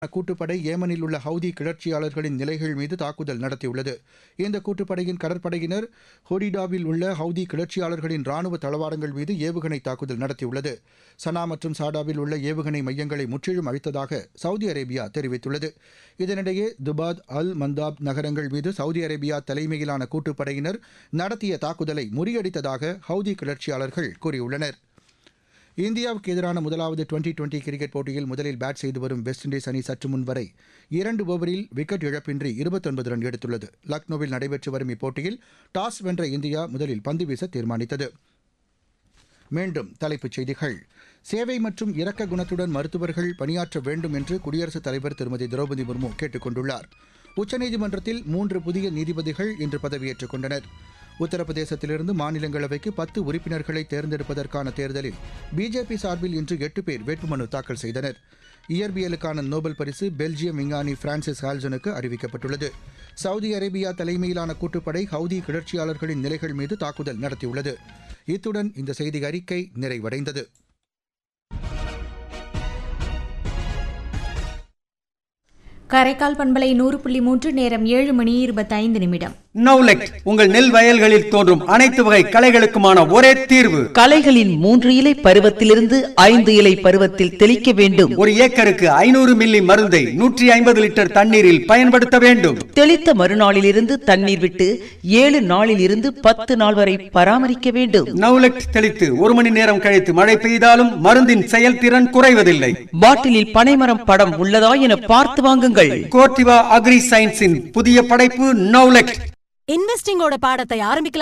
கூட்டுப்படை ஏமனில் உள்ள ஹவுதி கிளர்ச்சியாளர்களின் நிலைகள் மீது தாக்குதல் நடத்தியுள்ளது. இந்த கூட்டுப்படையின் கடற்படையினர் ஹொடிடாவில் உள்ள ஹவுதி கிளர்ச்சியாளர்களின் ராணுவ தளவாடங்கள் மீது ஏவுகணை தாக்குதல் நடத்தியுள்ளது. சனா மற்றும் சாடாவில் உள்ள ஏவுகணை மையங்களை முற்றிலும் அழித்ததாக சவுதி அரேபியா தெரிவித்துள்ளது. இதனிடையே துபாத், அல் மந்தாப் நகரங்கள் மீது சவுதி அரேபியா தலைமையிலான கூட்டுப்படையினர் நடத்திய தாக்குதலை முறியடித்ததாக ஹவுதி கிளர்ச்சியாளர்கள் கூறியுள்ளனர். இந்தியாவுக்கு எதிரான முதலாவது டுவெண்டி கிரிக்கெட் போட்டியில் முதலில் பேட் செய்து வரும் வெஸ்ட் இண்டீஸ் அணி சற்று முன் வரை 2 ஓவரில் விக்கெட் இழப்பின்றி 29 ரன் எடுத்துள்ளது. லக்னோவில் நடைபெற்று வரும் இப்போட்டியில் டாஸ் வென்ற இந்தியா முதலில் பந்து வீச தீர்மானித்தது. மீண்டும் தலைப்புச் செய்திகள். சேவை மற்றும் இரக்க குணத்துடன் மருத்துவர்கள் பணியாற்ற வேண்டும் என்று குடியரசுத் தலைவர் திருமதி திரௌபதி முர்மு கேட்டுக் கொண்டுள்ளார். உச்சநீதிமன்றத்தில் 3 புதிய நீதிபதிகள் இன்று பதவியேற்றுக் கொண்டனர். உத்தரப்பிரதேசத்திலிருந்து மாநிலங்களவைக்கு 10 உறுப்பினர்களை தேர்ந்தெடுப்பதற்கான தேர்தலில் பிஜேபி சார்பில் இன்று 8 பேர் வேட்புமனு தாக்கல் செய்தனர். இயற்பியலுக்கான நோபல் பரிசு பெல்ஜியம் விஞ்ஞானி பிரான்சிஸ் ஹால்சனுக்கு அறிவிக்கப்பட்டுள்ளது. சவுதி அரேபியா தலைமையிலான கூட்டுப்படை ஹவுதி கிளர்ச்சியாளர்களின் நிலைகள் மீது தாக்குதல் நடத்தியுள்ளது. இத்துடன் இந்த செய்தி அறிக்கை நிறைவடைந்தது. காரைக்கால் பண்பலை 100.3 நேரம் 7:25. நௌலெக்ட் உங்கள் நெல் வயல்களில் தோன்றும் அனைத்து வகை களைகளுக்குமான ஒரே தீர்வு. களைகளின் 3 இலை பருவத்திலிருந்து 5 இலை பருவத்தில் தெளிக்க வேண்டும். ஒரு ஏக்கருக்கு 500 மில்லி மருந்தை 150 லிட்டர் தண்ணீரில் பயன்படுத்த வேண்டும். தெளித்த மறுநாளிலிருந்து தண்ணீர் விட்டு 7 நாளில் இருந்து 10 நாள் வரை பராமரிக்க வேண்டும். நௌலெக்ட் தெளித்து 1 மணி நேரம் கழித்து மழை பெய்தாலும் மருந்தின் செயல்திறன் குறைவதில்லை. பாட்டிலில் பனைமரம் படம் உள்ளதா என பார்த்து வாங்குங்கள். கோர்டிவா அக்ரி சயின்ஸின் புதிய படைப்பு நௌலெக்ட். இன்வெஸ்டிங்கோட பாடத்தை ஆரம்பிக்கலாம்.